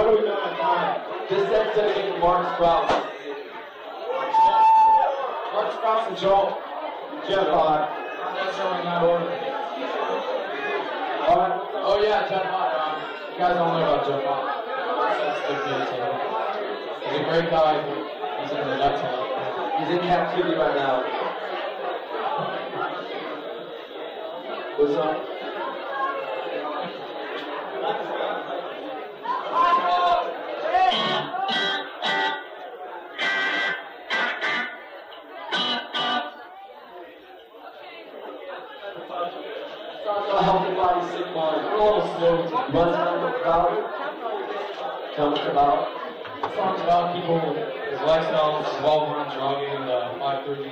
What are we doing at time? This set's dedicated to Mark Sprouse. Mark Sprouse and Joel. Jeff Hott. I'm not showing that order. Oh yeah, Jeff Hott. You guys don't know about Jeff Hott. He's a great guy. He's in the Nets. He's in captivity right now. What's up? A healthy body, sick mind. We're a little slow to run around the crowd. Tell us about. The song's about people, his lifestyle, involved in drugging and 5:30.